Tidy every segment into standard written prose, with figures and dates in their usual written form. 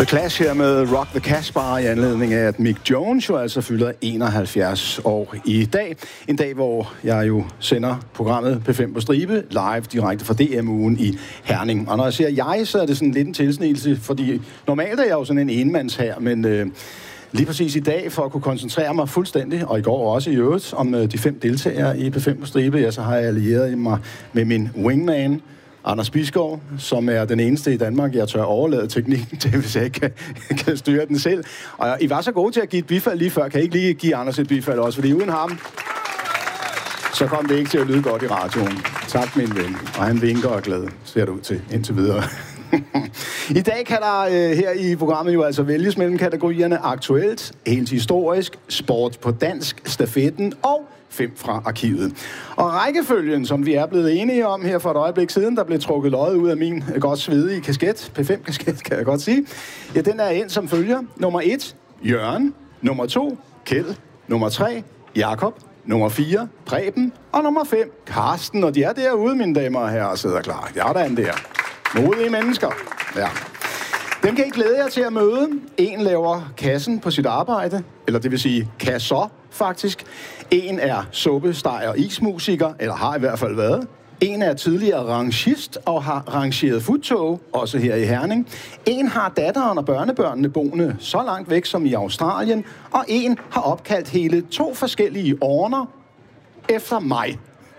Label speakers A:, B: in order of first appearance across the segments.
A: The Clash her med Rock the Casbah i anledning af, at Mick Jones jo altså fylder 71 år i dag. En dag, hvor jeg jo sender programmet P5 på stribe live direkte fra DM-ugen i Herning. Og når jeg siger jeg, så er det sådan lidt en tilsnigelse, fordi normalt er jeg jo sådan en enmands her, men lige præcis i dag, for at kunne koncentrere mig fuldstændig, og i går også i øvrigt, om de 5 deltagere i P5 på stribe, ja, så har jeg allieret mig med min wingman, Anders Bisgaard, som er den eneste i Danmark, jeg tør overlade teknikken til, hvis jeg ikke kan styre den selv. Og I var så gode til at give et bifald lige før. Kan I ikke lige give Anders et bifald også? Fordi uden ham, så kom det ikke til at lyde godt i radioen. Tak, min ven. Og han vinker og er glad, ser det ud til indtil videre. I dag kan der her i programmet jo altså vælges mellem kategorierne aktuelt, helt historisk, sport på dansk, stafetten og 5 fra arkivet. Og rækkefølgen, som vi er blevet enige om her for et øjeblik siden, der blev trukket løjet ud af min godt svedige kasket, P5-kasket kan jeg godt sige, ja, den er endt som følger. Nummer 1, Jørgen. Nummer 2, Kjeld. Nummer 3, Jakob. Nummer 4, Preben. Og nummer 5, Karsten. Og de er derude, mine damer og herrer, og sidder klar. Ja, der er den der. Modige mennesker. Ja. Dem kan I glæde jer til at møde. En laver kassen på sit arbejde, eller det vil sige kasser, faktisk. En er suppe, steg og ismusiker, eller har i hvert fald været. En er tidligere rangist og har rangeret futtog, også her i Herning. En har datteren og børnebørnene boende så langt væk som i Australien. Og en har opkaldt hele 2 forskellige orner efter mig.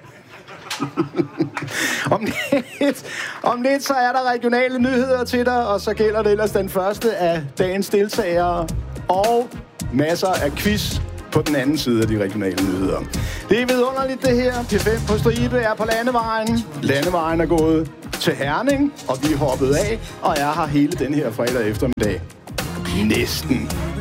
A: Om lidt så er der regionale nyheder til dig, og så gælder det ellers den første af dagens deltagere, og masser af quiz på den anden side af de regionale nyheder. Det er vidunderligt det her. P5 på stribe er på landevejen. Landevejen er gået til Herning, og vi er hoppet af, og er her hele den her fredag eftermiddag. Næsten.